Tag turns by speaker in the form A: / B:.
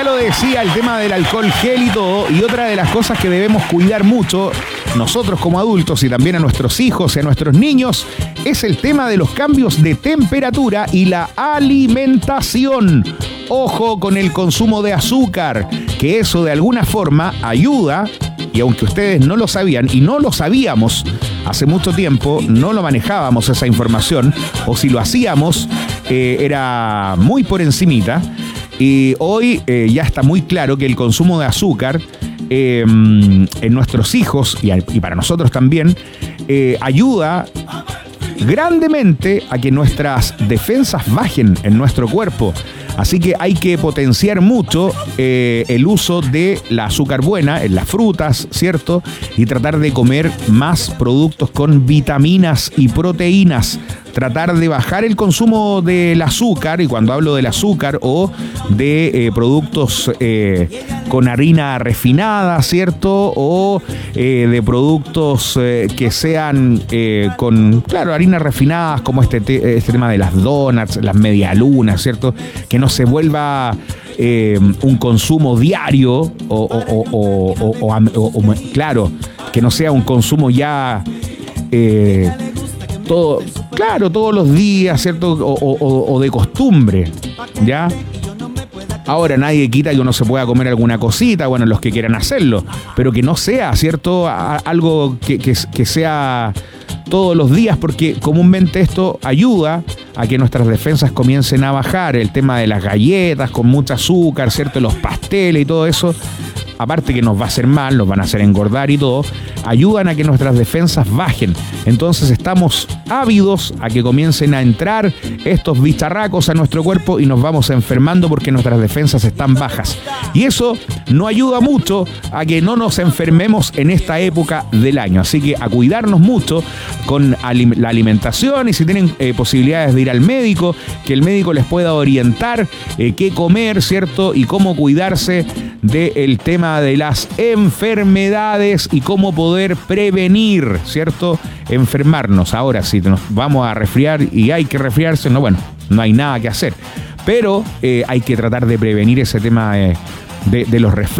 A: ya lo decía, el tema del alcohol gel y todo, y otra de las cosas que debemos cuidar mucho, nosotros como adultos y también a nuestros hijos y a nuestros niños, es el tema de los cambios de temperatura y la alimentación. Ojo con el consumo de azúcar, que eso de alguna forma ayuda, y aunque ustedes no lo sabían y no lo sabíamos hace mucho tiempo, no lo manejábamos esa información, o si lo hacíamos, era muy por encimita. Y hoy ya está muy claro que el consumo de azúcar en nuestros hijos y para nosotros también ayuda grandemente a que nuestras defensas bajen en nuestro cuerpo. Así que hay que potenciar mucho el uso de la azúcar buena en las frutas, ¿cierto? Y tratar de comer más productos con vitaminas y proteínas. Tratar de bajar el consumo del azúcar, y cuando hablo del azúcar o de productos con harina refinada, ¿cierto? O de productos que sean con, claro, harinas refinadas, como este tema de las donuts, las medialunas, ¿cierto? Que no se vuelva un consumo diario claro, que no sea un consumo ya todos los días, ¿cierto? O de costumbre, ¿ya? Ahora nadie quita que uno se pueda comer alguna cosita, bueno, los que quieran hacerlo, pero que no sea, ¿cierto? Algo que sea todos los días, porque comúnmente esto ayuda a que nuestras defensas comiencen a bajar. El tema de las galletas con mucho azúcar, ¿cierto? Los pasteles y todo eso, aparte que nos va a hacer mal, nos van a hacer engordar y todo, ayudan a que nuestras defensas bajen. Entonces estamos ávidos a que comiencen a entrar estos bicharracos a nuestro cuerpo y nos vamos enfermando porque nuestras defensas están bajas. Y eso no ayuda mucho a que no nos enfermemos en esta época del año. Así que a cuidarnos mucho con la alimentación, y si tienen posibilidades de ir al médico, que el médico les pueda orientar qué comer, ¿cierto? Y cómo cuidarse del tema de las enfermedades y cómo poder prevenir, ¿cierto? Enfermarnos. Ahora, si nos vamos a resfriar y hay que resfriarse, no hay nada que hacer. Pero hay que tratar de prevenir ese tema de los resfriados.